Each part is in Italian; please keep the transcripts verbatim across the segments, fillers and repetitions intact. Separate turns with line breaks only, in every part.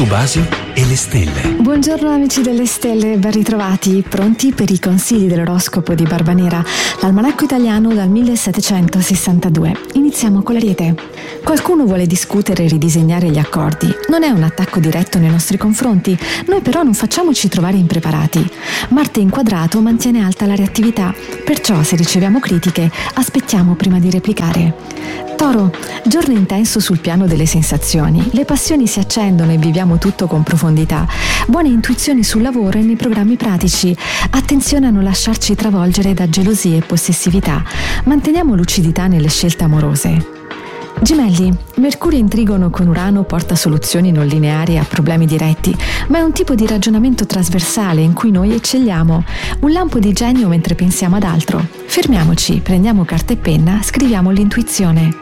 Subasio e le stelle.
Buongiorno amici delle stelle, ben ritrovati, pronti per i consigli dell'oroscopo di Barbanera, l'almanacco italiano dal millesettecentosessantadue. Iniziamo con l'Ariete. Qualcuno vuole discutere e ridisegnare gli accordi. Non è un attacco diretto nei nostri confronti, noi però non facciamoci trovare impreparati. Marte inquadrato mantiene alta la reattività, perciò se riceviamo critiche aspettiamo prima di replicare. Toro, giorno intenso sul piano delle sensazioni, le passioni si accendono e viviamo tutto con profondità. Buone intuizioni sul lavoro e nei programmi pratici. Attenzione a non lasciarci travolgere da gelosie e possessività. Manteniamo lucidità nelle scelte amorose. Gemelli, Mercurio in trigono con Urano porta soluzioni non lineari a problemi diretti, ma è un tipo di ragionamento trasversale in cui noi eccelliamo. Un lampo di genio mentre pensiamo ad altro. Fermiamoci, prendiamo carta e penna, scriviamo l'intuizione.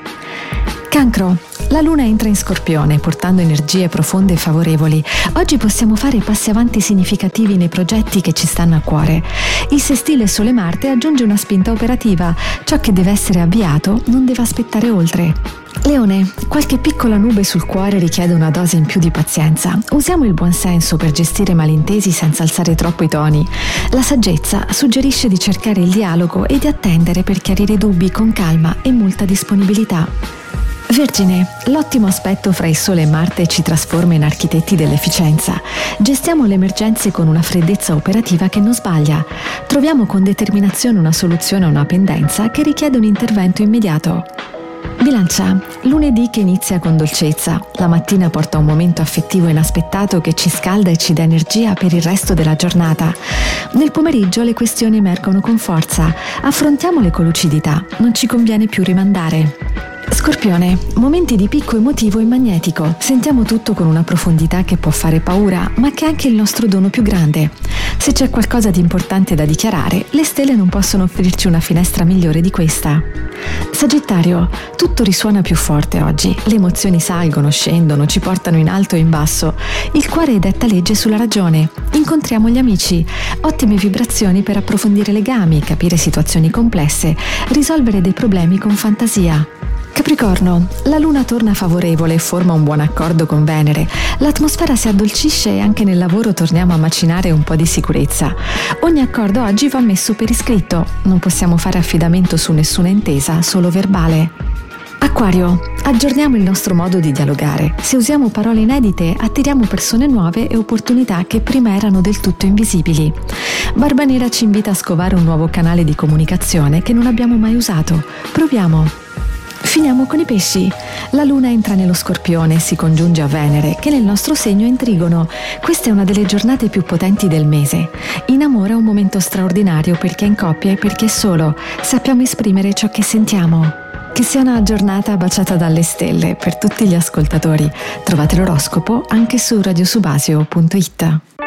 Cancro, la luna entra in Scorpione portando energie profonde e favorevoli. Oggi possiamo fare passi avanti significativi nei progetti che ci stanno a cuore. Il sestile Sole-Marte aggiunge una spinta operativa. Ciò che deve essere avviato non deve aspettare oltre. Leone, qualche piccola nube sul cuore richiede una dose in più di pazienza. Usiamo il buonsenso per gestire malintesi senza alzare troppo i toni. La saggezza suggerisce di cercare il dialogo e di attendere per chiarire i dubbi con calma e molta disponibilità. Vergine, l'ottimo aspetto fra il Sole e Marte ci trasforma in architetti dell'efficienza. Gestiamo le emergenze con una freddezza operativa che non sbaglia. Troviamo con determinazione una soluzione a una pendenza che richiede un intervento immediato. Bilancia, lunedì che inizia con dolcezza. La mattina porta un momento affettivo inaspettato che ci scalda e ci dà energia per il resto della giornata. Nel pomeriggio le questioni emergono con forza. Affrontiamole con lucidità, non ci conviene più rimandare. Scorpione, momenti di picco emotivo e magnetico. Sentiamo tutto con una profondità che può fare paura, ma che è anche il nostro dono più grande. Se c'è qualcosa di importante da dichiarare, le stelle non possono offrirci una finestra migliore di questa. Sagittario, tutto risuona più forte oggi. Le emozioni salgono, scendono, ci portano in alto e in basso. Il cuore detta legge sulla ragione. Incontriamo gli amici. Ottime vibrazioni per approfondire legami, capire situazioni complesse, risolvere dei problemi con fantasia. Capricorno, la luna torna favorevole e forma un buon accordo con Venere. L'atmosfera si addolcisce e anche nel lavoro torniamo a macinare un po' di sicurezza. Ogni accordo oggi va messo per iscritto. Non possiamo fare affidamento su nessuna intesa, solo verbale. Acquario, aggiorniamo il nostro modo di dialogare. Se usiamo parole inedite, attiriamo persone nuove e opportunità che prima erano del tutto invisibili. Barbanera ci invita a scovare un nuovo canale di comunicazione che non abbiamo mai usato. Proviamo. Finiamo con i pesci. La luna entra nello Scorpione e si congiunge a Venere, che nel nostro segno è in trigono. Questa è una delle giornate più potenti del mese. In amore è un momento straordinario per chi è in coppia e per chi è solo. Sappiamo esprimere ciò che sentiamo. Che sia una giornata baciata dalle stelle per tutti gli ascoltatori. Trovate l'oroscopo anche su radiosubasio punto it.